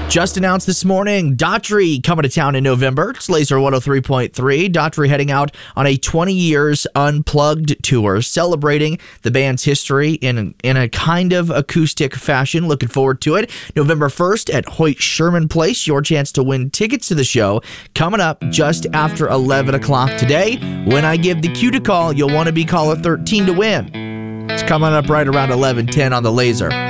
Just announced this morning, Daughtry coming to town in November. It's Laser 103.3. Daughtry heading out on a 20 years unplugged tour, celebrating the band's history in a kind of acoustic fashion. Looking forward to it. November 1st at Hoyt Sherman Place. Your chance to win tickets to the show coming up just after 11 o'clock today. When I give the cue to call, you'll want to be caller 13 to win. It's coming up right around 11:10 on the Laser.